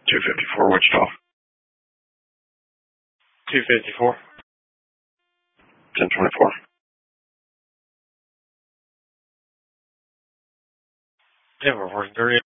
254 Wichita. 254. 1024. Yeah, we're working 30.